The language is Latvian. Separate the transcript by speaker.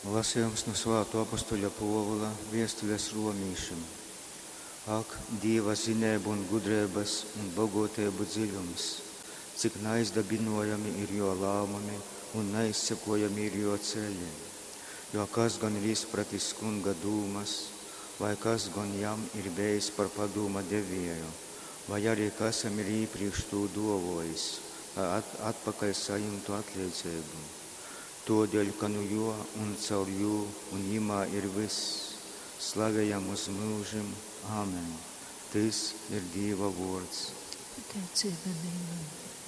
Speaker 1: Lasījums no Svētā apostoļa Pāvila vēstules romiešiem. Ak, Dieva zinība un gudrības un bagātību dziļums, cik neizdabinojami ir jo lēmumi un neizsekojami ir jo ceļi. Jo kas gan ir izpratis kunga dūmas, vai kas gan jam ir bijis par padūma devēju, vai arī kasam ir īpriekš to dovojis, lai atpakaļ saņemtu atlīdzību. Todēļ, ka nu jo un caur jū un jimā ir viss, slavējam uz mūžim. Āmen. Tas ir Dieva vārds.
Speaker 2: Pateicība Dievam.